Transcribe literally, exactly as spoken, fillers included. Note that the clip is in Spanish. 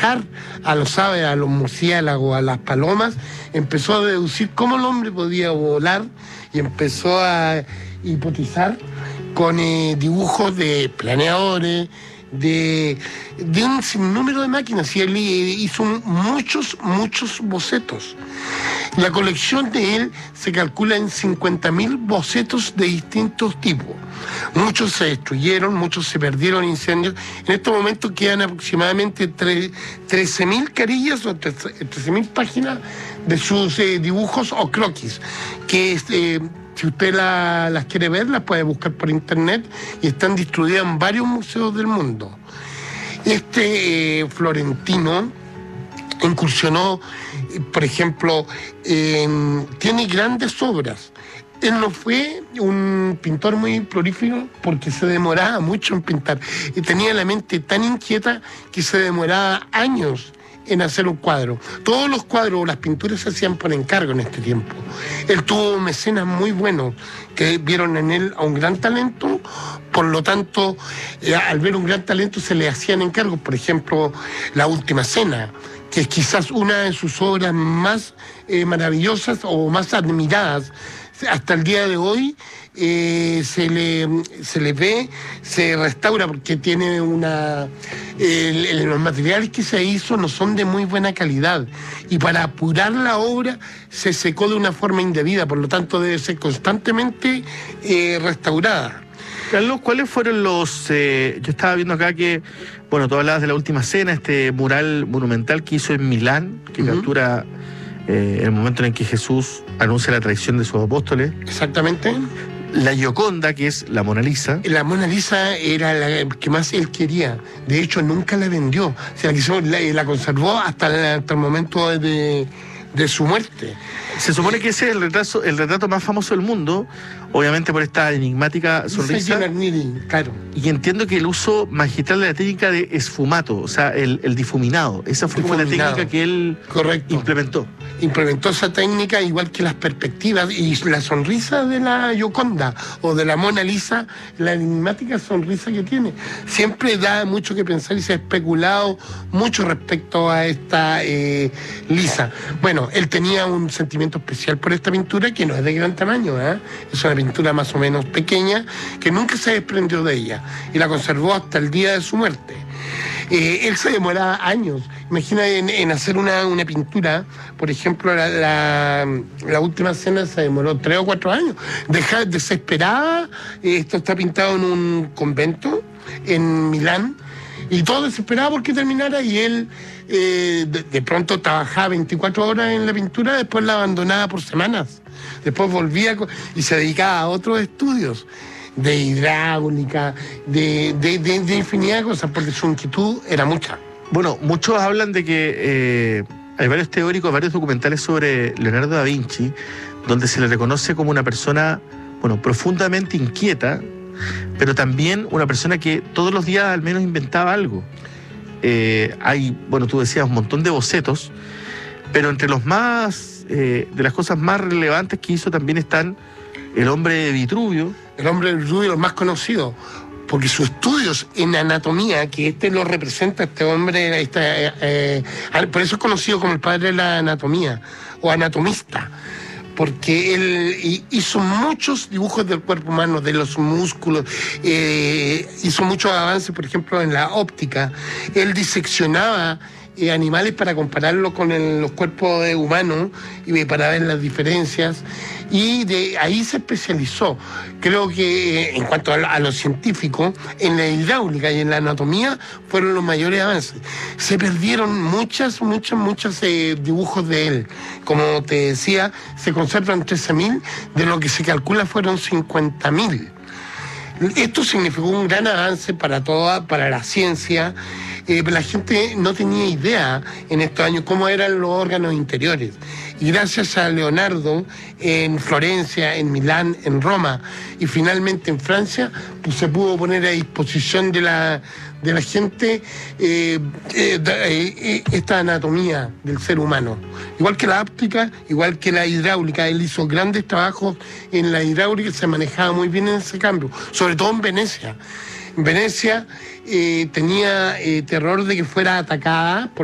dibujar a los aves, a los murciélagos, a las palomas, empezó a deducir cómo el hombre podía volar y empezó a hipotizar con eh, dibujos de planeadores, de, de un sinnúmero de máquinas, y él hizo muchos, muchos bocetos. La colección de él se calcula en cincuenta mil bocetos de distintos tipos. Muchos se destruyeron, muchos se perdieron en incendios. En estos momentos quedan aproximadamente trece mil carillas o trece mil páginas de sus eh, dibujos o croquis, que eh, si usted la, las quiere ver, las puede buscar por internet y están distribuidas en varios museos del mundo. Este eh, florentino incursionó, por ejemplo, eh, tiene grandes obras. Él no fue un pintor muy prolífico porque se demoraba mucho en pintar y tenía la mente tan inquieta que se demoraba años en hacer un cuadro. Todos los cuadros o las pinturas se hacían por encargo en este tiempo. Él tuvo mecenas muy buenos que vieron en él a un gran talento, por lo tanto, eh, al ver un gran talento se le hacían encargos. Por ejemplo, La Última Cena, que es quizás una de sus obras más eh, maravillosas o más admiradas. Hasta el día de hoy eh, se, le, se le ve, se restaura porque tiene una... El, el, los materiales que se hizo no son de muy buena calidad y para apurar la obra se secó de una forma indebida, por lo tanto debe ser constantemente eh, restaurada. Carlos, ¿cuáles fueron los...? Eh, yo estaba viendo acá que, bueno, tú hablabas de La Última Cena, este mural monumental que hizo en Milán, que uh-huh. captura eh, el momento en que Jesús anuncia la traición de sus apóstoles. Exactamente. La Gioconda, que es la Mona Lisa. La Mona Lisa era la que más él quería. De hecho, nunca la vendió. O sea, la, la conservó hasta el, hasta el momento de, de su muerte. Se supone que ese es el retrato, el retrato más famoso del mundo, obviamente por esta enigmática sonrisa. Claro. Y entiendo que el uso magistral de la técnica de esfumato, o sea, el, el difuminado. Esa fue como la técnica que él Correcto. implementó. Implementó esa técnica, igual que las perspectivas y la sonrisa de la Gioconda o de la Mona Lisa, la enigmática sonrisa que tiene. Siempre da mucho que pensar y se ha especulado mucho respecto a esta eh, Lisa. Bueno, él tenía un sentimiento especial por esta pintura que no es de gran tamaño, ¿eh? Es una pintura más o menos pequeña que nunca se desprendió de ella y la conservó hasta el día de su muerte. Eh, él se demoraba años. Imagina en, en hacer una, una pintura, por ejemplo, la, la, la Última Cena se demoró tres o cuatro años. Deja, desesperada, eh, esto está pintado en un convento en Milán, y todo desesperado porque terminara, y él eh, de, de pronto trabajaba veinticuatro horas en la pintura, después la abandonaba por semanas, después volvía y se dedicaba a otros estudios de hidráulica, de, de, de, de infinidad de cosas, porque su inquietud era mucha. Bueno, muchos hablan de que eh, hay varios teóricos, varios documentales sobre Leonardo da Vinci, donde se le reconoce como una persona, bueno, profundamente inquieta, pero también una persona que todos los días al menos inventaba algo. Eh, hay, bueno, tú decías, un montón de bocetos, pero entre los más, eh, de las cosas más relevantes que hizo también están El Hombre de Vitruvio. El Hombre de Vitruvio, los más conocidos, porque sus estudios en anatomía, que este lo representa, este hombre, este, eh, eh, por eso es conocido como el padre de la anatomía, o anatomista, porque él hizo muchos dibujos del cuerpo humano, de los músculos, eh, hizo muchos avances, por ejemplo, en la óptica. Él diseccionaba eh, animales para compararlo con el, los cuerpos eh, humanos y para ver las diferencias, y de ahí se especializó. Creo que eh, en cuanto a, a lo científico, en la hidráulica y en la anatomía fueron los mayores avances. Se perdieron muchas, muchas, muchos eh, dibujos de él. Como te decía, se conservan trece mil, de lo que se calcula fueron cincuenta mil. Esto significó un gran avance para toda, para la ciencia. Eh, la gente no tenía idea en estos años cómo eran los órganos interiores. Y gracias a Leonardo, en Florencia, en Milán, en Roma y finalmente en Francia, pues se pudo poner a disposición de la, de la gente eh, eh, eh, esta anatomía del ser humano. Igual que la óptica, igual que la hidráulica. Él hizo grandes trabajos en la hidráulica y se manejaba muy bien en ese cambio, sobre todo en Venecia. En Venecia eh, tenía eh, terror de que fuera atacada por